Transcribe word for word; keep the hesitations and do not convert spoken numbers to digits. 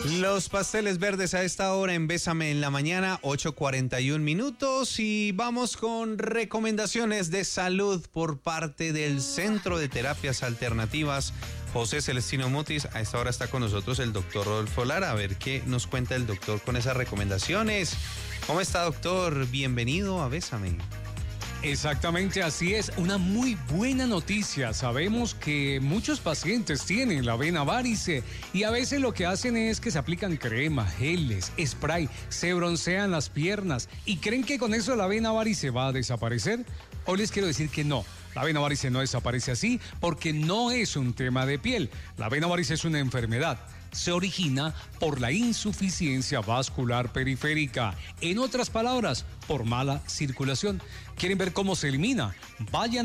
Los pasteles verdes a esta hora en Bésame en la mañana, ocho cuarenta y un minutos, y vamos con recomendaciones de salud por parte del Centro de Terapias Alternativas José Celestino Mutis. A esta hora está con nosotros el doctor Rodolfo Lara, a ver qué nos cuenta el doctor con esas recomendaciones. ¿Cómo está, doctor? Bienvenido a Bésame. Exactamente, así es, una muy buena noticia. Sabemos que muchos pacientes tienen la vena varice y a veces lo que hacen es que se aplican crema, geles, spray, se broncean las piernas y creen que con eso la vena varice va a desaparecer. Hoy les quiero decir que no. La vena varice no desaparece así porque no es un tema de piel. La vena varice es una enfermedad. Se origina por la insuficiencia vascular periférica. En otras palabras, por mala circulación. ¿Quieren ver cómo se elimina? Vayan